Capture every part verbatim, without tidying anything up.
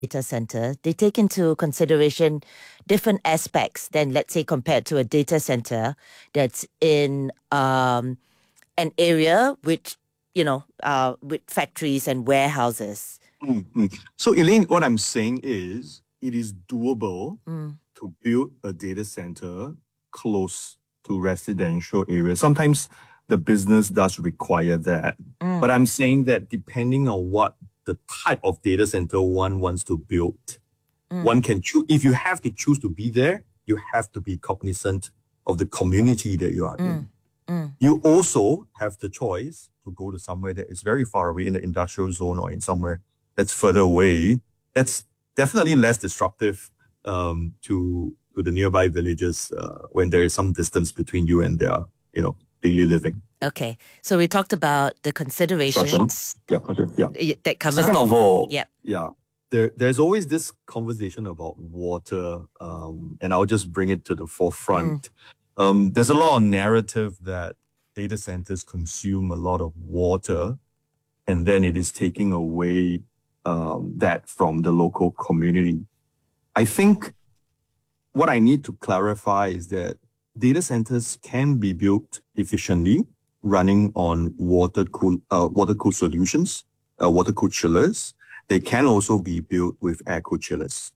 data center, they take into consideration different aspects than, let's say, compared to a data center that's in um, an area which, you know, uh, with factories and warehouses. Mm-hmm. So, Elaine, what I'm saying is it is doable Mm. to build a data center close to residential areas. Sometimes the business does require that. Mm. But I'm saying that depending on what the type of data center one wants to build, Mm. one can choose. If you have to choose to be there, you have to be cognizant of the community that you are Mm. in. Mm. You also have the choice to go to somewhere that is very far away in the industrial zone or in somewhere that's further away. That's definitely less disruptive um, to to the nearby villages uh, when there is some distance between you and their, you know, daily living. Okay, so we talked about the considerations Yeah, okay, yeah. y- that covers. Second of all, Yep. yeah, there there's always this conversation about water, um, and I'll just bring it to the forefront. Um, there's a lot of narrative that data centers consume a lot of water, and then it is taking away um, that from the local community. I think what I need to clarify is that data centers can be built efficiently, running on water cool uh, water cooled solutions, uh, water cooled chillers. They can also be built with air cooled chillers.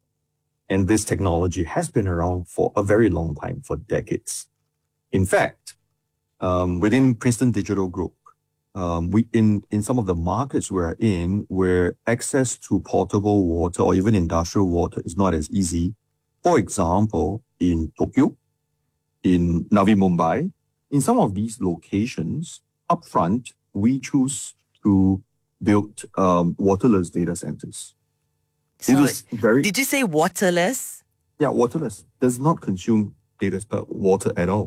And this technology has been around for a very long time, for decades. In fact, um, within Princeton Digital Group, um, we in, in some of the markets we're in, where access to potable water or even industrial water is not as easy. For example, in Tokyo, in Navi Mumbai, in some of these locations, upfront, we choose to build um, waterless data centers. So, it is very did you say waterless? Yeah, waterless does not consume data uh, water at all.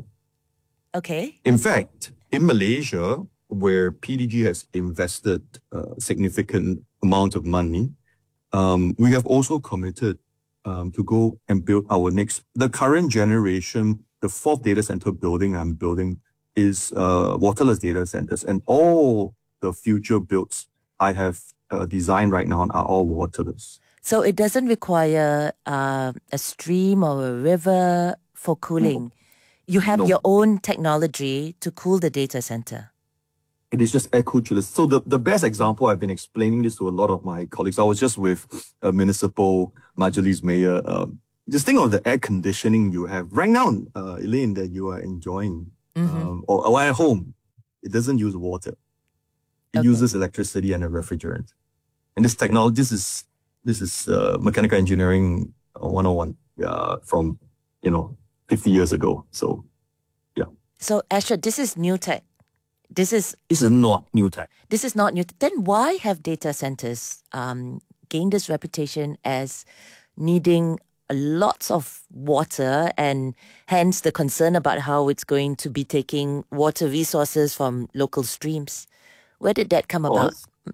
Okay. In fact, in Malaysia, where P D G has invested a significant amount of money, um, we have also committed um, to go and build our next, the current generation, the fourth data center building I'm building is uh, waterless data centers. And all the future builds I have uh, designed right now are all waterless. So it doesn't require uh, a stream or a river for cooling. No. You have No. your own technology to cool the data center. It is just air cooled chillers. So the, the best example, I've been explaining this to a lot of my colleagues. I was just with a municipal Majlis mayor. Um, just think of the air conditioning you have right now, uh, Elaine, that you are enjoying, Mm-hmm. um, or, or at home. It doesn't use water. It Okay. uses electricity and a refrigerant. And this technology, this is this is uh, mechanical engineering one oh one uh, from, you know, fifty years ago. So, yeah. So Asher, this is new tech. This is This is not new tech. this is not new. Then why have data centers um, gained this reputation as needing lots of water, and hence the concern about how it's going to be taking water resources from local streams? Where did that come about?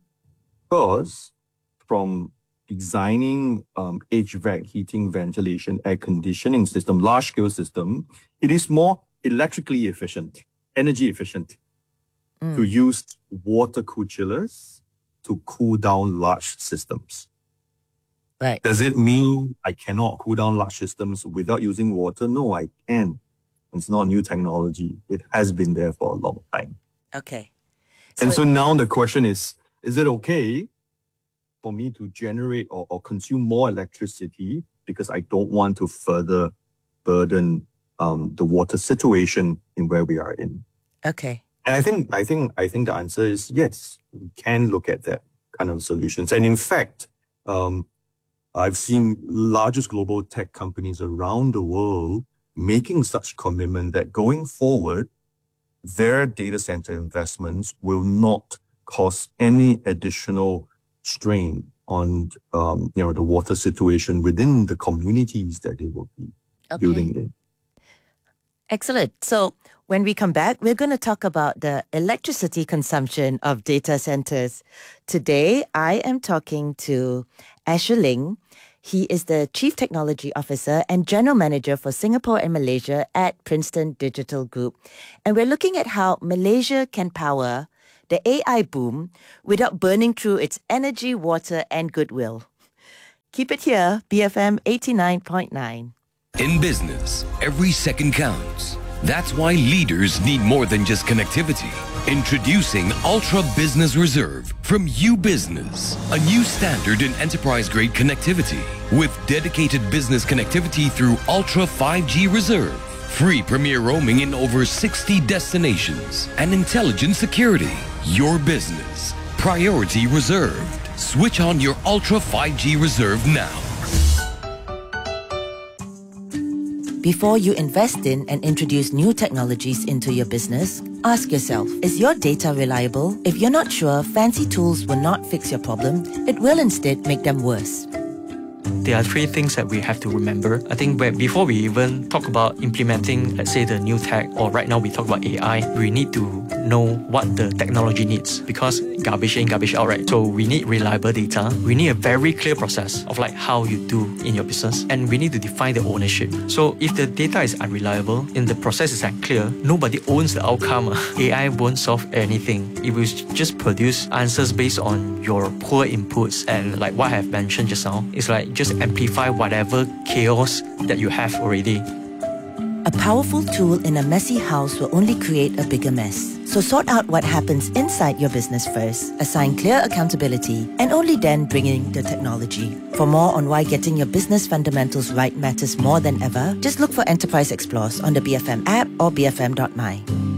Because from designing um, H V A C, heating, ventilation, air conditioning system, large-scale system, it is more electrically efficient, energy efficient Mm. to use water-cooled chillers to cool down large systems. Right. Does it mean I cannot cool down large systems without using water? No, I can. It's not new technology. It has been there for a long time. Okay. And so now the question is, is it okay for me to generate or, or consume more electricity because I don't want to further burden um, the water situation in where we are in? Okay. And I think I think I think the answer is yes. We can look at that kind of solutions. And in fact, um, I've seen largest global tech companies around the world making such commitment that going forward, their data center investments will not cause any additional strain on um, you know the water situation within the communities that they will be Okay. building in. Excellent. So when we come back, we're going to talk about the electricity consumption of data centers. Today, I am talking to Asher Ling. He is the Chief Technology Officer and General Manager for Singapore and Malaysia at Princeton Digital Group. And we're looking at how Malaysia can power the A I boom without burning through its energy, water, and goodwill. Keep it here, B F M eighty-nine point nine. In business, every second counts. That's why leaders need more than just connectivity. Introducing Ultra Business Reserve from U-Business, a new standard in enterprise-grade connectivity with dedicated business connectivity through Ultra five G Reserve, free premier roaming in over sixty destinations, and intelligent security. Your business, priority reserved. Switch on your Ultra five G Reserve now. Before you invest in and introduce new technologies into your business, ask yourself, is your data reliable? If you're not sure, fancy tools will not fix your problem. It will instead make them worse. There are three things that we have to remember. I think where, before we even talk about implementing, let's say, the new tech, or right now we talk about A I, we need to know what the technology needs, because garbage in, garbage out, right? So we need reliable data. We need a very clear process of like how you do in your business, and we need to define the ownership. So if the data is unreliable and the process is unclear, nobody owns the outcome. A I won't solve anything. It will just produce answers based on your poor inputs, and like what I have mentioned just now, it's like just amplify whatever chaos that you have already. A powerful tool in a messy house will only create a bigger mess. So sort out what happens inside your business first, assign clear accountability, and only then bring in the technology. For more on why getting your business fundamentals right matters more than ever, just look for Enterprise Explores on the B F M app or b f m dot m y.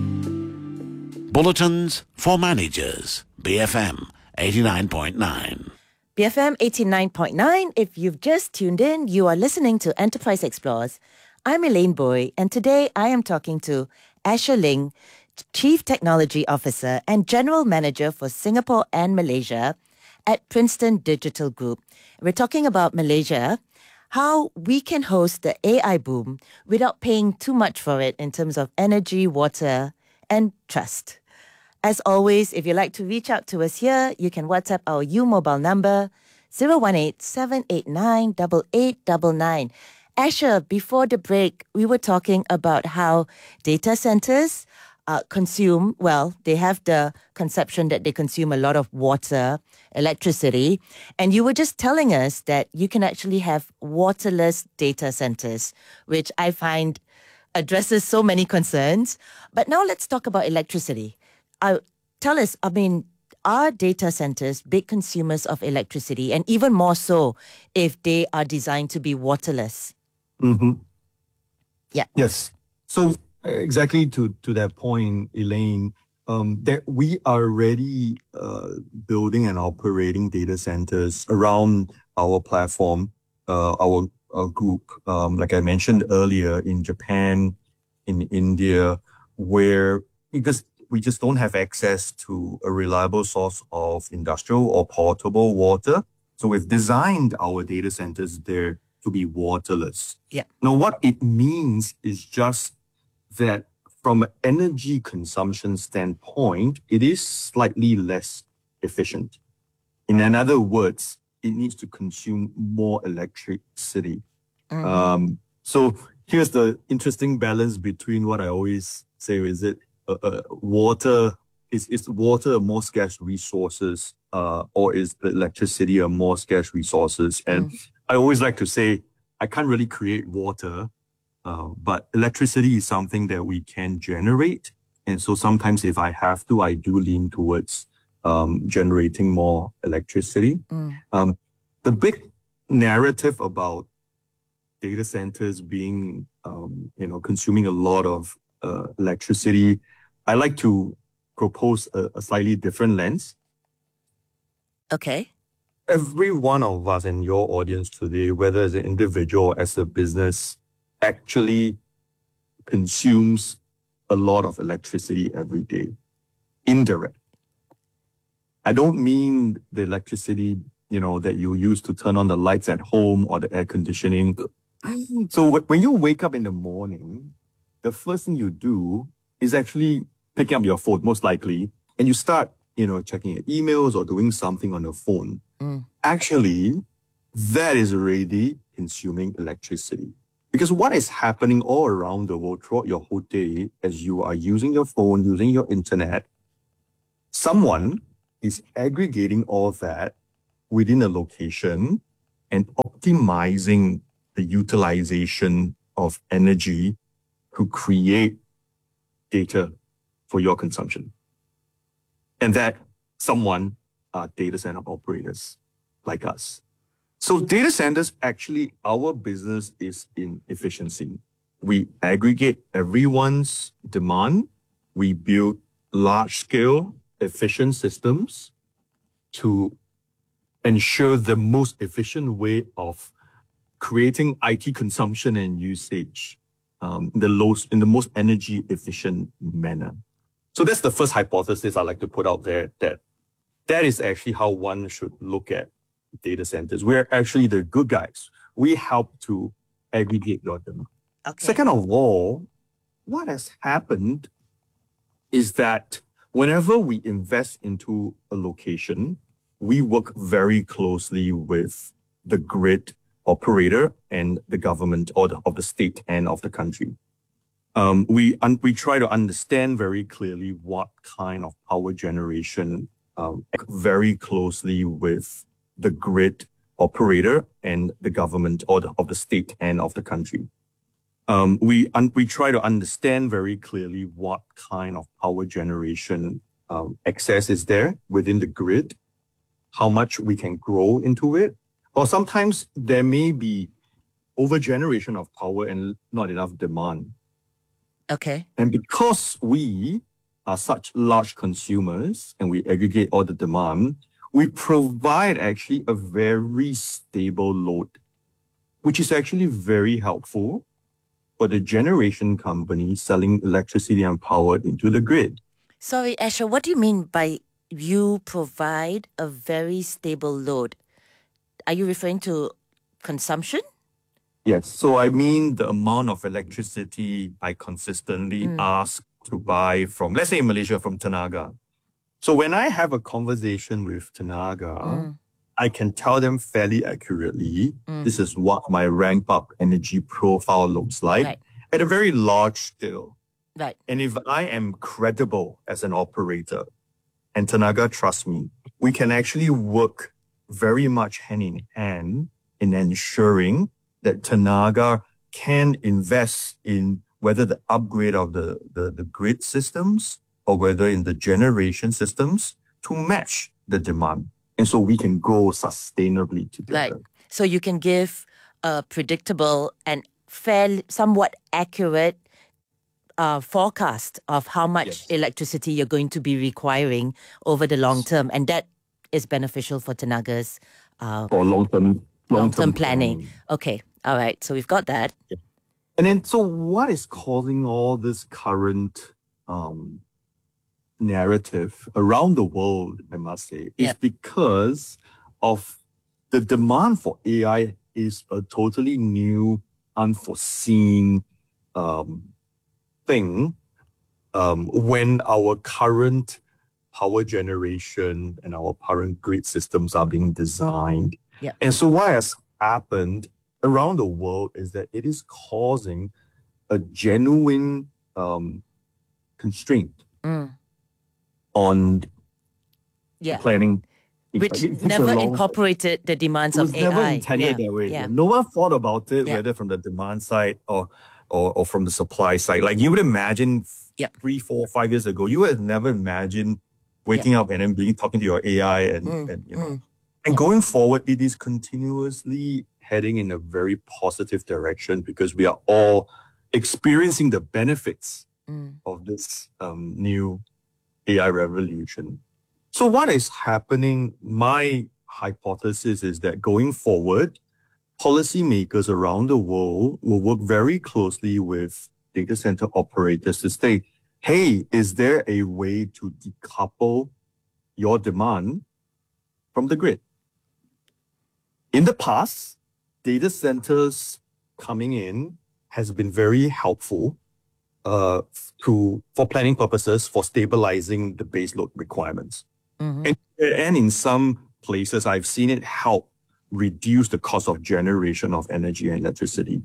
Bulletins for Managers, B F M eighty-nine point nine. B F M eighty-nine point nine, if you've just tuned in, you are listening to Enterprise Explores. I'm Elaine Boy, and today I am talking to Asher Ling, Chief Technology Officer and General Manager for Singapore and Malaysia at Princeton Digital Group. We're talking about Malaysia, how we can host the A I boom without paying too much for it in terms of energy, water, and trust. As always, if you'd like to reach out to us here, you can WhatsApp our U mobile number, zero one eight, seven eight nine, eight eight nine nine. Asher, before the break, we were talking about how data centers uh, consume, well, they have the conception that they consume a lot of water, electricity, and you were just telling us that you can actually have waterless data centers, which I find addresses so many concerns. But now let's talk about electricity. Uh, tell us, I mean, are data centers big consumers of electricity, and even more so if they are designed to be waterless? Mm-hmm. Yeah. Yes. So exactly to, to that point, Elaine, um, that we are already uh, building and operating data centers around our platform, uh, our, our group, um, like I mentioned earlier, in Japan, in India, where, because we just don't have access to a reliable source of industrial or potable water. So we've designed our data centers there to be waterless. Yeah. Now, what it means is just that from an energy consumption standpoint, it is slightly less efficient. In other words, it needs to consume more electricity. Mm-hmm. Um, so here's the interesting balance between what I always say, is it uh, uh, water, is, is water a more scarce resources uh, or is electricity a more scarce resources? And mm. I always like to say, I can't really create water, uh, but electricity is something that we can generate. And so sometimes if I have to, I do lean towards um, generating more electricity. Mm. Um, the big narrative about data centers being, um, you know, consuming a lot of uh, electricity, I like to propose a, a slightly different lens. Okay. Every one of us in your audience today, whether as an individual or as a business, actually consumes a lot of electricity every day. Indirect. I don't mean the electricity, you know, that you use to turn on the lights at home or the air conditioning. So when you wake up in the morning, the first thing you do is actually picking up your phone, most likely, and you start, you know, checking your emails or doing something on the phone. Mm. Actually, that is already consuming electricity. Because what is happening all around the world throughout your whole day as you are using your phone, using your internet, someone is aggregating all that within a location and optimizing the utilization of energy to create data for your consumption. And that someone are data center operators like us. So data centers, actually, our business is in efficiency. We aggregate everyone's demand. We build large-scale, efficient systems to ensure the most efficient way of creating I T consumption and usage um, in, the lowest, in the most energy efficient manner. So that's the first hypothesis I like to put out there, that that is actually how one should look at data centers. We're actually the good guys. We help to aggregate your demand. Okay. Second of all, what has happened is that whenever we invest into a location, we work very closely with the grid operator and the government, or the, of the state and of the country. Um, we un- we try to understand very clearly what kind of power generation, um, very closely with the grid operator and the government, or the, of the state and of the country. Um, we un- we try to understand very clearly what kind of power generation um, excess is there within the grid, how much we can grow into it, or sometimes there may be overgeneration of power and not enough demand. Okay. And because we are such large consumers and we aggregate all the demand, we provide actually a very stable load, which is actually very helpful for the generation company selling electricity and power into the grid. Sorry, Asher, what do you mean by you provide a very stable load? Are you referring to consumption? Yes. So I mean the amount of electricity I consistently Mm. ask to buy from, let's say in Malaysia, from Tenaga. So when I have a conversation with Tenaga, Mm. I can tell them fairly accurately, Mm. this is what my ramp up energy profile looks like Right. at a very large scale. Right. And if I am credible as an operator and Tenaga trusts me, we can actually work very much hand in hand in ensuring that Tenaga can invest in whether the upgrade of the, the, the grid systems or whether in the generation systems to match the demand. And so we can go sustainably together. Right. So you can give a predictable and fairly, somewhat accurate uh, forecast of how much Yes. electricity you're going to be requiring over the long term. And that is beneficial for Tenaga's uh, For long-term, long-term planning. Okay. All right. So we've got that. And then, so what is causing all this current um, narrative around the world, I must say, is Yep. because of the demand for A I is a totally new, unforeseen um, thing um, when our current power generation and our current grid systems are being designed. Yep. And so what has happened around the world is that it is causing a genuine um, constraint Mm. on Yeah. planning. Which It takes a never long- incorporated the demands It was of A I. never intended yeah. that way. Yeah. No one thought about it, Yeah. whether from the demand side or, or or from the supply side. Like you would imagine Yep. three, four, five years ago, you would never imagine waking up and then being talking to your A I and, Mm, and you know. mm. And going forward, it is continuously heading in a very positive direction because we are all experiencing the benefits Mm. of this um, new A I revolution. So what is happening, my hypothesis is that going forward, policymakers around the world will work very closely with data center operators to say, hey, is there a way to decouple your demand from the grid? In the past, data centers coming in has been very helpful uh, to for planning purposes, for stabilizing the baseload requirements. Mhm. And, and in some places, I've seen it help reduce the cost of generation of energy and electricity.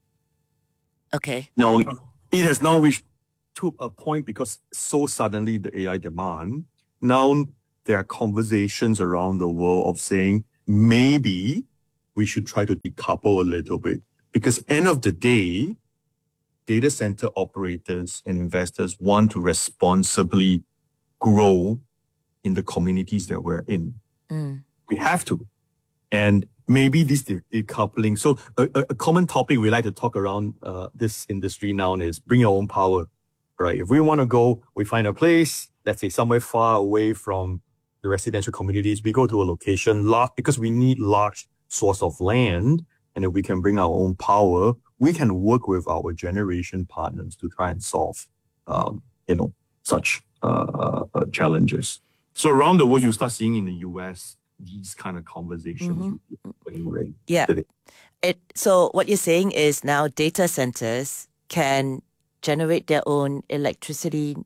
Okay. Now, it has now reached to a point because so suddenly the A I demand, now there are conversations around the world of saying maybe we should try to decouple a little bit. Because end of the day, data center operators and investors want to responsibly grow in the communities that we're in. Mm. We have to. And maybe this de- decoupling. So a, a, a common topic we like to talk around uh, this industry now is bring your own power, right? If we want to go, we find a place, let's say somewhere far away from the residential communities, we go to a location large because we need large source of land. And if we can bring our own power, we can work with our generation partners to try and solve, um, you know, such uh, uh, challenges. So around the world, you start seeing in the U S these kind of conversations. Mm-hmm. Yeah. It, so what you're saying is now data centers can generate their own electricity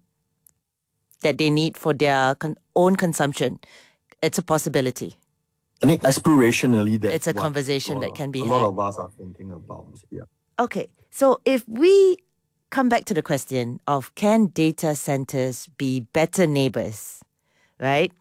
that they need for their con- own consumption. It's a possibility. I think aspirationally, that's it's a what, conversation uh, that can be a had. lot of us are thinking about. Yeah. Okay, so if we come back to the question of can data centers be better neighbors, right?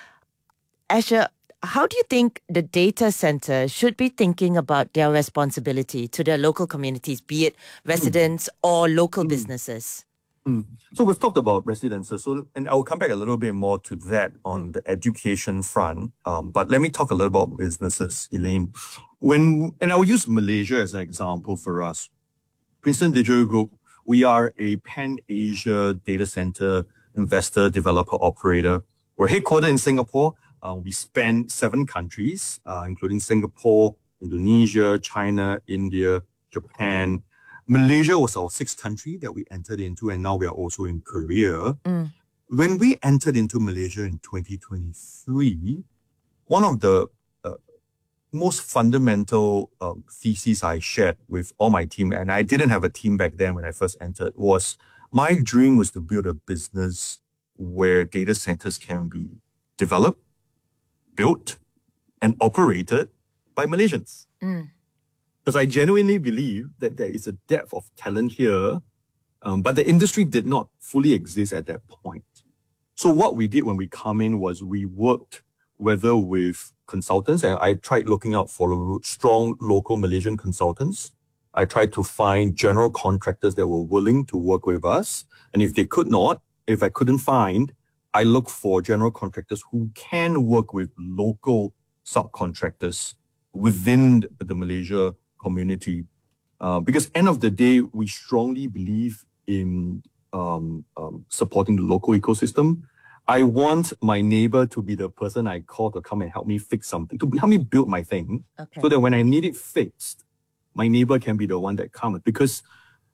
Asher, how do you think the data center should be thinking about their responsibility to their local communities, be it residents mm. or local mm. businesses? Mm. So we've talked about residences, so and I will come back a little bit more to that on the education front. Um, but let me talk a little about businesses, Elaine. When and I will use Malaysia as an example for us. Princeton Digital Group, we are a pan-Asia data center investor, developer, operator. We're headquartered in Singapore. Uh, we span seven countries, uh, including Singapore, Indonesia, China, India, Japan. Malaysia was our sixth country that we entered into, and now we are also in Korea. Mm. When we entered into Malaysia in twenty twenty-three, one of the uh, most fundamental uh, theses I shared with all my team, and I didn't have a team back then when I first entered, was my dream was to build a business where data centers can be developed, built, and operated by Malaysians. Mm. Because I genuinely believe that there is a depth of talent here, um, but the industry did not fully exist at that point. So what we did when we come in was we worked whether with consultants, and I tried looking out for strong local Malaysian consultants. I tried to find general contractors that were willing to work with us. And if they could not, if I couldn't find, I looked for general contractors who can work with local subcontractors within the Malaysia community. Uh, because end of the day, we strongly believe in um, um, supporting the local ecosystem. I want my neighbor to be the person I call to come and help me fix something, to help me build my thing, okay. so that when I need it fixed, my neighbor can be the one that comes. Because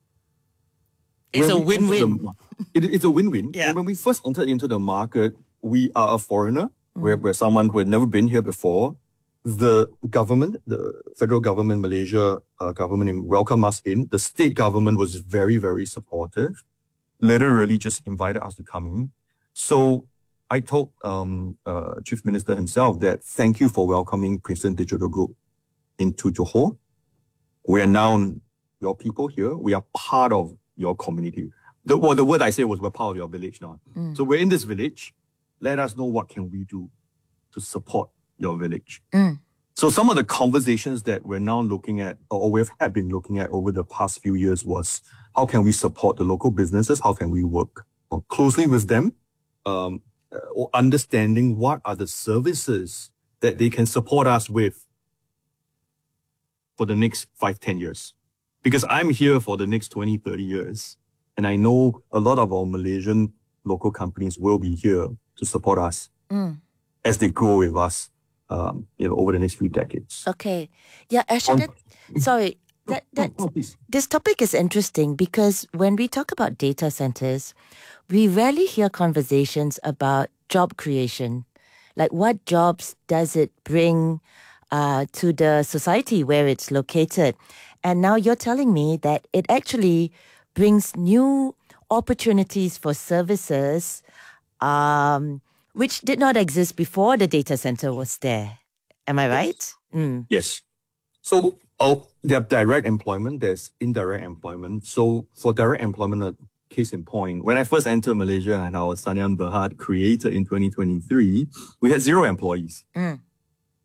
it's a win-win. The, it, it's a win-win. Yeah. And when we first entered into the market, we are a foreigner. Mm. We're, we're someone who had never been here before. The government, the federal government, Malaysia uh, government welcomed us in. The state government was very, very supportive. Literally just invited us to come in. So I told um, uh, Chief Minister himself that thank you for welcoming Princeton Digital Group into Johor. We are now your people here. We are part of your community. The, well, the word I said was we're part of your village now. Mm. So we're in this village. Let us know what can we do to support your village. Mm. So some of the conversations that we're now looking at, or we have been looking at over the past few years, was how can we support the local businesses? How can we work closely with them? Um, or understanding what are the services that they can support us with for the next five, ten years. Because I'm here for the next twenty, thirty years. And I know a lot of our Malaysian local companies will be here to support us mm. as they grow with us. Um, you know, over the next few decades. Okay. Yeah, actually, that, sorry, that, that, oh, oh, this topic is interesting because when we talk about data centers, we rarely hear conversations about job creation. Like what jobs does it bring uh, to the society where it's located? And now you're telling me that it actually brings new opportunities for services um, which did not exist before the data center was there. Am I right? Mm. Yes. So oh, there are direct employment, there's indirect employment. So for direct employment, a case in point, when I first entered Malaysia and our Sdn Bhd created in twenty twenty-three, we had zero employees. Mm.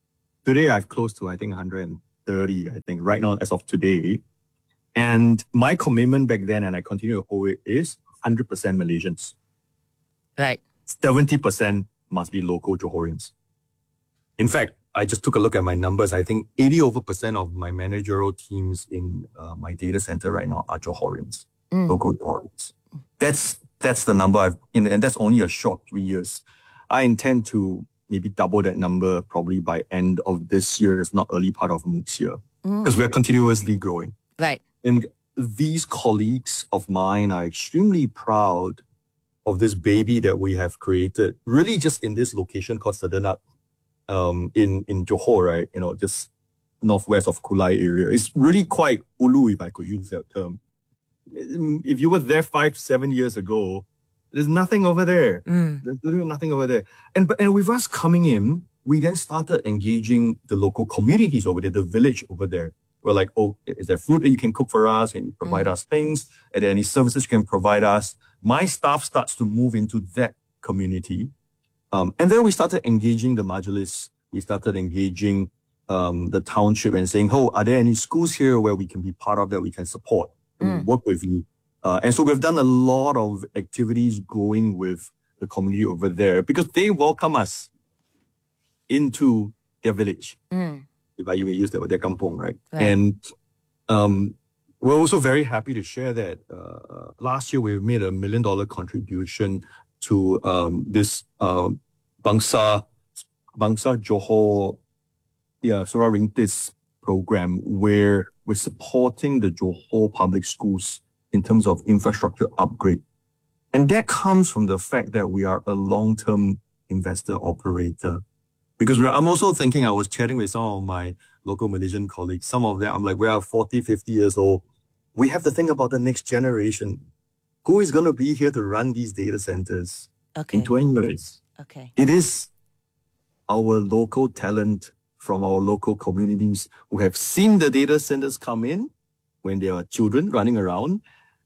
today I've close to, I think, one hundred thirty, I think, right now as of today. And my commitment back then, and I continue to hold it, is one hundred percent Malaysians. Right. seventy percent must be local Johorians. In fact, I just took a look at my numbers. I think eighty over percent of my managerial teams in uh, my data center right now are Johorians, mm. local Johorians. That's that's the number I've, in, and that's only a short three years. I intend to maybe double that number probably by end of this year, if not early part of next year, because mm. we're continuously growing. Right. And these colleagues of mine are extremely proud of this baby that we have created, really just in this location called Sedenak, um, in, in Johor, right? You know, just northwest of Kulai area. It's really quite ulu, if I could use that term. If you were there five, seven years ago, there's nothing over there. Mm. There's literally nothing over there. And, and with us coming in, we then started engaging the local communities over there, the village over there. We're like, oh, is there food that you can cook for us? Can you provide mm. us things? Are there any services you can provide us? My staff starts to move into that community. Um, and then we started engaging the Majlis. We started engaging um, the township and saying, oh, are there any schools here where we can be part of that we can support and mm. work with you? Uh, and so we've done a lot of activities going with the community over there because they welcome us into their village. Mm. If I may use that, their kampong, right? right. And um, we're also very happy to share that uh, last year we made a million dollar contribution to um, this uh, Bangsa Bangsa Johor yeah, Surah Ringtis program where we're supporting the Johor public schools in terms of infrastructure upgrade. And that comes from the fact that we are a long-term investor operator. Because we're, I'm also thinking, I was chatting with some of my local Malaysian colleagues. Some of them, I'm like, we are forty, fifty years old. We have to think about the next generation. Who is going to be here to run these data centers okay. in twenty years? Okay. It is our local talent from our local communities who have seen the data centers come in when they are children running around.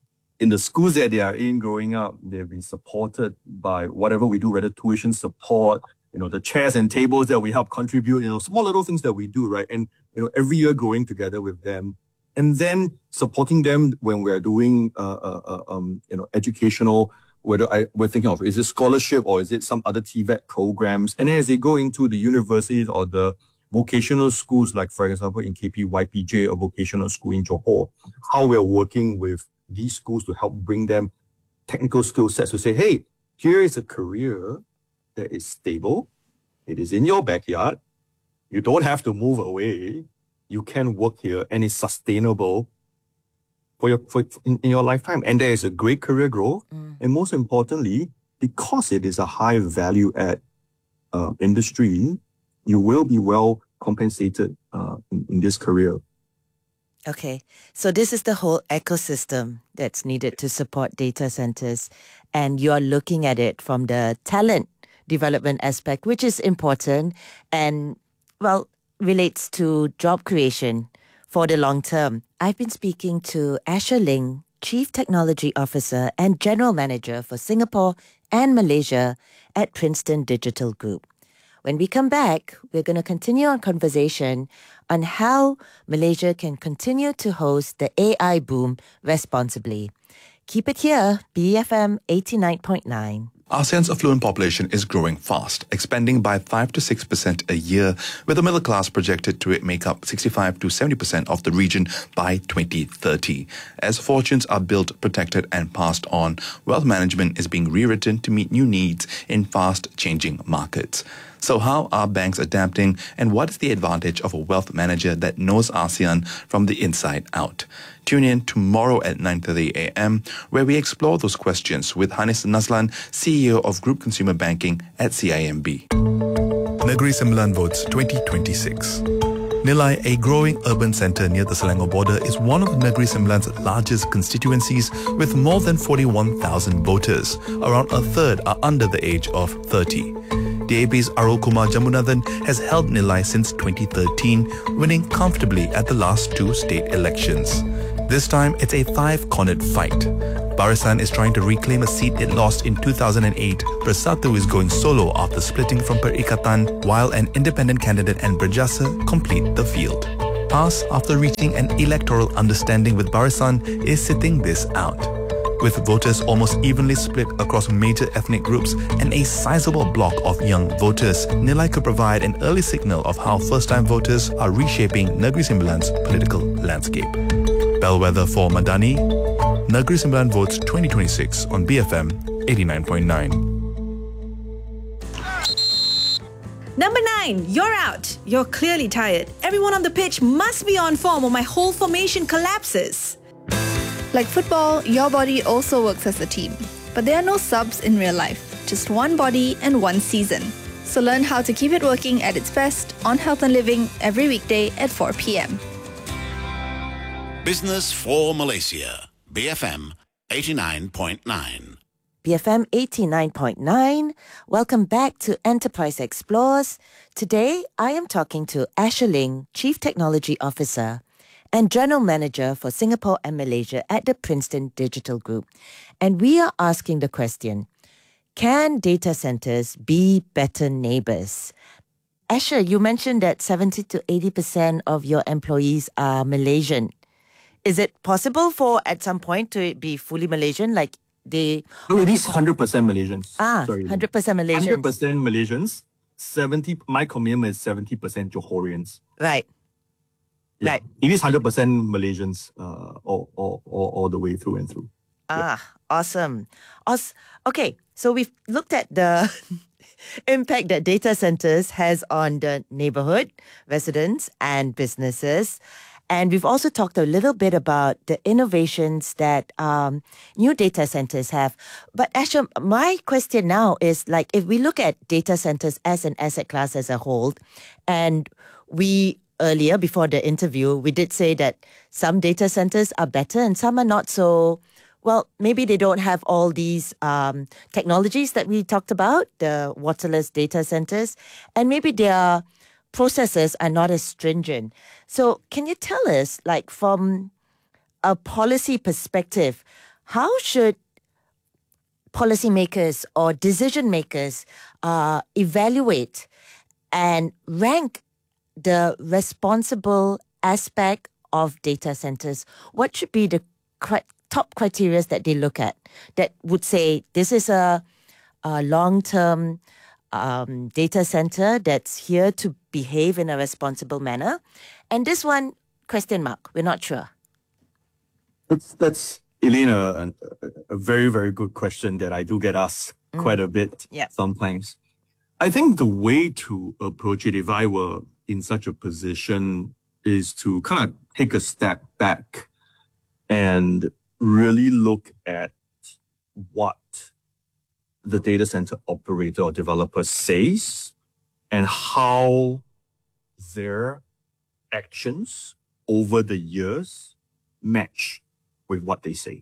In the schools that they are in growing up, they've been supported by whatever we do, whether tuition support, you know, the chairs and tables that we help contribute, you know, small little things that we do, right? And, you know, every year growing together with them and then supporting them when we're doing, uh, uh, uh, um, you know, educational, whether I, we're thinking of, is it scholarship or is it some other T V E T programs? And then as they go into the universities or the vocational schools, like for example, in K P Y P J, a vocational school in Johor, how we're working with these schools to help bring them technical skill sets to say, hey, here is a career that is stable. It is in your backyard. You don't have to move away. You can work here and it's sustainable for your for in, in your lifetime. And there is a great career growth. Mm. And most importantly, because it is a high value add uh, industry, you will be well compensated uh, in, in this career. Okay, so this is the whole ecosystem that's needed to support data centers. And you're looking at it from the talent development aspect, which is important and, well, relates to job creation for the long term. I've been speaking to Asher Ling, Chief Technology Officer and General Manager for Singapore and Malaysia at Princeton Digital Group. When we come back, we're going to continue our conversation on how Malaysia can continue to host the A I boom responsibly. Keep it here, B F M eighty-nine point nine. ASEAN's affluent population is growing fast, expanding by five to six percent a year, with the middle class projected to make up sixty-five to seventy percent of the region by twenty thirty. As fortunes are built, protected and passed on, wealth management is being rewritten to meet new needs in fast-changing markets. So how are banks adapting, and what is the advantage of a wealth manager that knows ASEAN from the inside out? Tune in tomorrow at nine thirty a.m. where we explore those questions with Hanis Nazlan, C E O of Group Consumer Banking at C I M B. Negeri Sembilan Votes twenty twenty-six. Nilai, a growing urban centre near the Selangor border, is one of Negeri Sembilan's largest constituencies with more than forty-one thousand voters. Around a third are under the age of thirty. The A P's Arul Kumar Jamunathan has held Nilai since twenty thirteen, winning comfortably at the last two state elections. This time, it's a five-cornered fight. Barisan is trying to reclaim a seat it lost in two thousand eight. Bersatu is going solo after splitting from Perikatan, while an independent candidate and Berjasa complete the field. PAS, after reaching an electoral understanding with Barisan, is sitting this out. With voters almost evenly split across major ethnic groups and a sizable block of young voters, Nilai could provide an early signal of how first-time voters are reshaping Negeri Sembilan's political landscape. Bellwether for Madani, Negeri Sembilan votes twenty twenty-six on B F M eighty-nine point nine. Number nine, you're out. You're clearly tired. Everyone on the pitch must be on form or my whole formation collapses. Like football, your body also works as a team. But there are no subs in real life. Just one body and one season. So learn how to keep it working at its best on Health and Living every weekday at four p.m. Business for Malaysia. B F M eighty-nine point nine. B F M eighty-nine point nine. Welcome back to Enterprise Explores. Today, I am talking to Asher Ling, Chief Technology Officer and General Manager for Singapore and Malaysia at the Princeton Digital Group. And we are asking the question, can data centers be better neighbors? Asher, you mentioned that seventy to eighty percent of your employees are Malaysian. Is it possible for, at some point, to be fully Malaysian, like they... No, it is one hundred percent Malaysians. Ah, Sorry. one hundred percent Malaysians. one hundred percent Malaysians. seventy my commitment is seventy percent Johorians. Right. Yeah. Right. It is one hundred percent Malaysians uh, all, all, all, all the way through and through. Ah, awesome. Awes- okay, so we've looked at the impact that data centers has on the neighborhood, residents, and businesses. And we've also talked a little bit about the innovations that um, new data centers have. But Asher, my question now is, like, if we look at data centers as an asset class as a whole, and we earlier, before the interview, we did say that some data centers are better and some are not so, well, maybe they don't have all these um, technologies that we talked about, the waterless data centers, and maybe their processes are not as stringent. So can you tell us, like, from a policy perspective, how should policymakers or decision makers uh, evaluate and rank the responsible aspect of data centers? What should be the cri- top criteria that they look at that would say this is a, a long-term um, data center that's here to behave in a responsible manner? And this one, question mark, we're not sure. That's, that's Elena, a, a very, very good question that I do get asked mm. quite a bit yep. sometimes. I think the way to approach it, if I were in such a position, is to kind of take a step back and really look at what the data center operator or developer says and how their actions over the years match with what they say.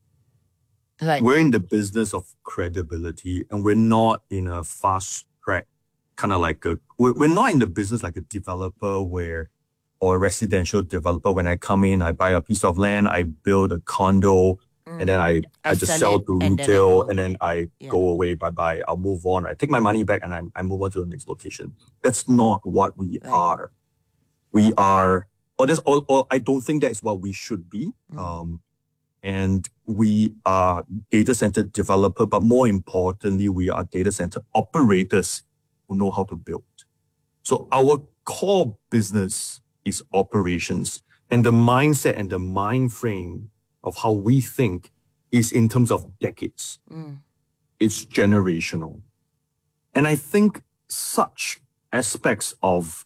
Right. We're in the business of credibility, and we're not in a fast track, kind of like a, we're, we're not in the business like a developer where, or a residential developer. When I come in, I buy a piece of land, I build a condo, mm. and then I, I just sell, sell to and retail, then and then I yeah. go away, bye-bye, I'll move on. I take my money back and I, I move on to the next location. That's not what we right. are. We are, or, that's, or, or I don't think that's what we should be. Mm. Um, and we are data center developer, but more importantly, we are data center operators who know how to build. So our core business is operations, and the mindset and the mind frame of how we think is in terms of decades. Mm. It's generational. And I think such aspects of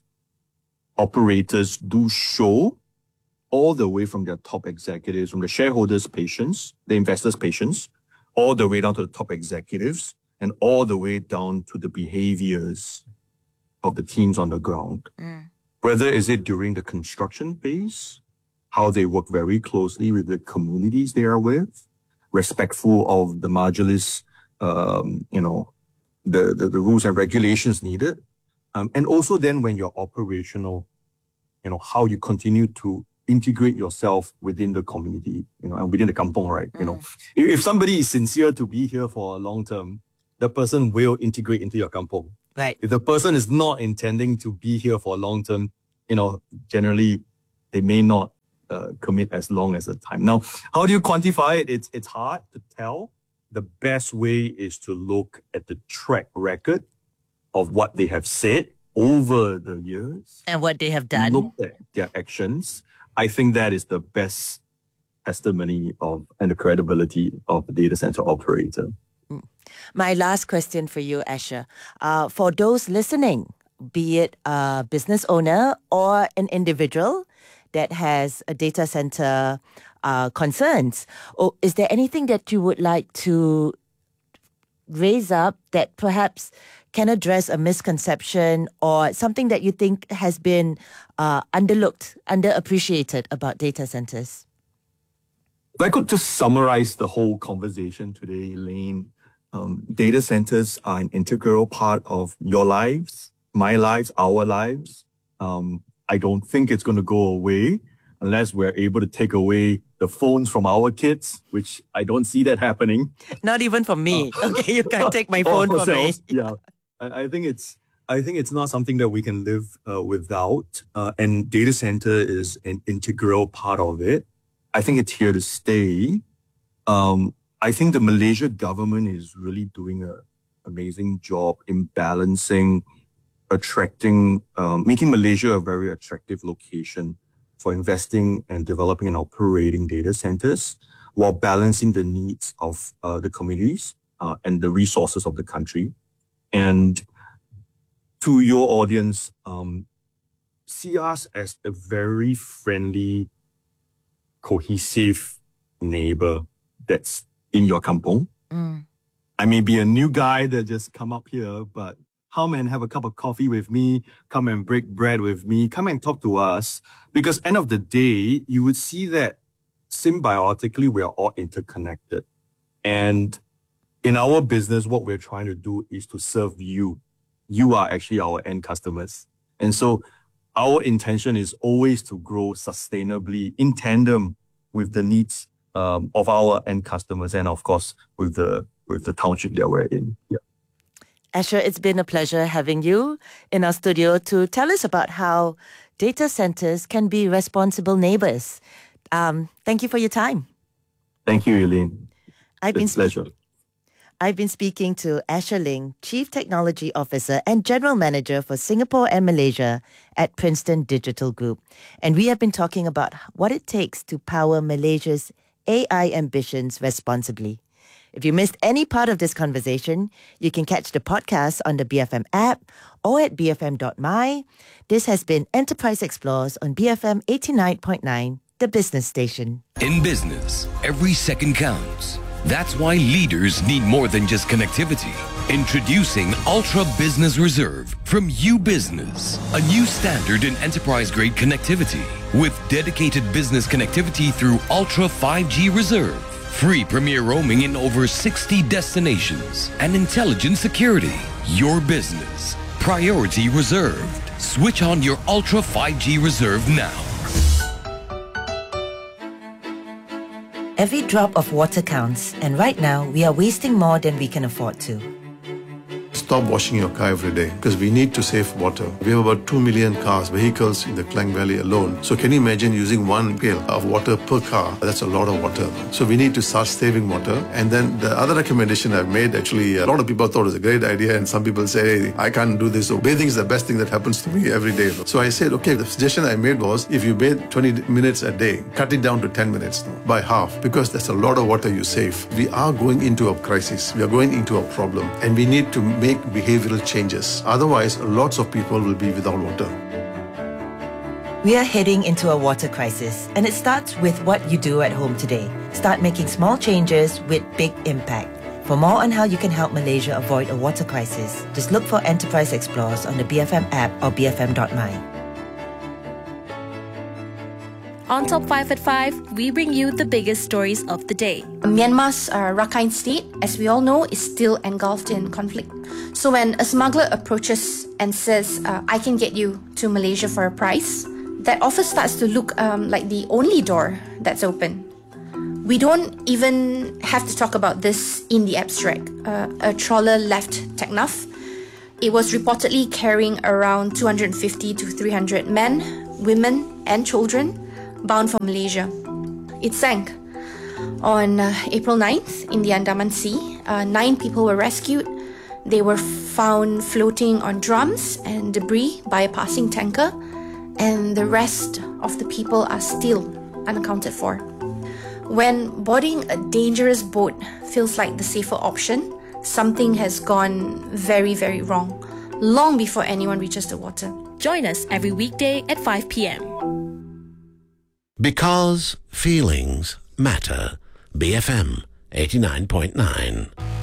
operators do show all the way from their top executives, from the shareholders' patience, the investors' patience, all the way down to the top executives, and all the way down to the behaviors of the teams on the ground. Mm. Whether is it during the construction phase, how they work very closely with the communities they are with, respectful of the marginalists, um, you know, the, the, the rules and regulations needed. Um, and also then when you're operational, you know, how you continue to integrate yourself within the community, you know, and within the kampong, right? Mm. You know, if, if somebody is sincere to be here for a long term, the person will integrate into your kampong. Right. If the person is not intending to be here for a long term, you know, generally they may not uh, commit as long as a time. Now, how do you quantify it? It's it's hard to tell. The best way is to look at the track record of what they have said over the years. And what they have done. Look at their actions. I think that is the best testimony of and the credibility of the data center operator. My last question for you, Asher. Uh, for those listening, be it a business owner or an individual that has a data center uh, concerns, or is there anything that you would like to raise up that perhaps can address a misconception or something that you think has been uh, underlooked, underappreciated about data centers? If I could just summarize the whole conversation today, Elaine, um, data centers are an integral part of your lives, my lives, our lives. Um, I don't think it's going to go away unless we're able to take away the phones from our kids, which I don't see that happening. Not even from me. Uh, okay, you can't take my phone from me. Yeah, I, I think it's I think it's not something that we can live uh, without. Uh, and data center is an integral part of it. I think it's here to stay. Um, I think the Malaysia government is really doing an amazing job in balancing, attracting, um, making Malaysia a very attractive location for investing and developing and operating data centers while balancing the needs of uh, the communities uh, and the resources of the country. And to your audience, um, see us as a very friendly, cohesive neighbor that's in your kampong. Mm. I may be a new guy that just come up here, but come and have a cup of coffee with me, come and break bread with me, come and talk to us. Because end of the day, you would see that symbiotically, we are all interconnected. And in our business, what we're trying to do is to serve you. You are actually our end customers. And so our intention is always to grow sustainably in tandem with the needs um, of our end customers and, of course, with the with the township that we're in. Yeah. Asher, it's been a pleasure having you in our studio to tell us about how data centers can be responsible neighbors. Um, thank you for your time. Thank you, Elaine. I've it's been a pleasure. I've been speaking to Asher Ling, Chief Technology Officer and General Manager for Singapore and Malaysia at Princeton Digital Group. And we have been talking about what it takes to power Malaysia's A I ambitions responsibly. If you missed any part of this conversation, you can catch the podcast on the B F M app or at b f m dot m y. This has been Enterprise Explores on B F M eighty-nine point nine, the business station. In business, every second counts. That's why leaders need more than just connectivity. Introducing Ultra Business Reserve from U Business, a new standard in enterprise-grade connectivity with dedicated business connectivity through Ultra five G Reserve. Free premier roaming in over sixty destinations and intelligent security. Your business. Priority reserved. Switch on your Ultra five G Reserve now. Every drop of water counts, and right now we are wasting more than we can afford to. Stop washing your car every day because we need to save water. We have about two million cars, vehicles in the Klang Valley alone. So can you imagine using one pail of water per car? That's a lot of water. So we need to start saving water. And then the other recommendation I've made, actually, a lot of people thought it was a great idea. And some people say, hey, I can't do this. So bathing is the best thing that happens to me every day. So I said, okay, the suggestion I made was if you bathe twenty minutes a day, cut it down to ten minutes by half because that's a lot of water you save. We are going into a crisis. We are going into a problem. And we need to make behavioral changes. Otherwise, lots of people will be without water. We are heading into a water crisis, and it starts with what you do at home today. Start making small changes with big impact. For more on how you can help Malaysia avoid a water crisis, just look for Enterprise Explores on the B F M app or b f m dot m y. On Top five at five, we bring you the biggest stories of the day. Myanmar's uh, Rakhine State, as we all know, is still engulfed in conflict. So when a smuggler approaches and says, uh, I can get you to Malaysia for a price, that offer starts to look um, like the only door that's open. We don't even have to talk about this in the abstract. Uh, a trawler left Teknaf. It was reportedly carrying around two hundred fifty to three hundred men, women and children bound for Malaysia. It sank. On uh, April ninth in the Andaman Sea, uh, nine people were rescued. They were found floating on drums and debris by a passing tanker, and the rest of the people are still unaccounted for. When boarding a dangerous boat feels like the safer option, something has gone very, very wrong, long before anyone reaches the water. Join us every weekday at five p.m. Because feelings matter. B F M eighty-nine point nine.